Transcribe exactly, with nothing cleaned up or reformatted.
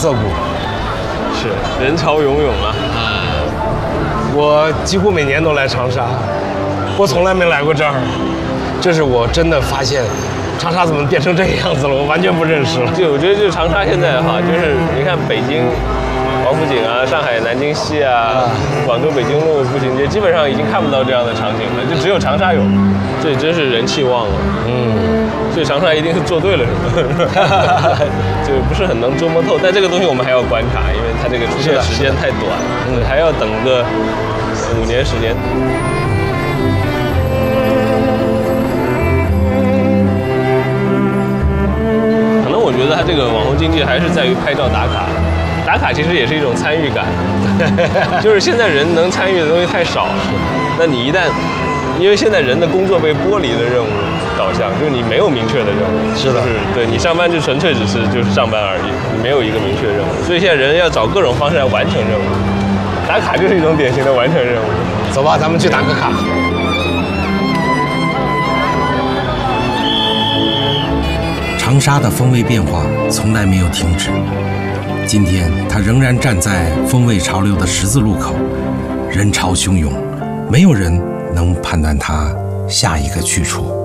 涩谷， 是人潮涌涌啊。 我几乎每年都来长沙，我从来没来过这儿，这是我真的发现，长沙怎么变成这个样子了？我完全不认识了。 就我觉得，就长沙现在哈，就是你看北京王府井啊，上海南京西啊，广州北京路步行街，基本上已经看不到这样的场景了，就只有长沙有，这真是人气旺了。嗯，所以长沙一定是做对了什么，就不是很能捉摸透。但这个东西我们还要观察，因为它这个出现时间太短，嗯，还要等个五年时间。可能我觉得它这个网红经济还是在于拍照打卡。打卡其实也是一种参与感，就是现在人能参与的东西太少了。那你一旦，因为现在人的工作被剥离了任务导向，就是你没有明确的任务， 是的， 就是对你上班就纯粹只是就是上班而已，你没有一个明确任务。所以现在人要找各种方式来完成任务，打卡就是一种典型的完成任务。 走吧，咱们去打个卡。 长沙的风味变化从来没有停止。今天，它仍然站在风味潮流的十字路口，人潮汹涌，没有人能判断它下一个去处。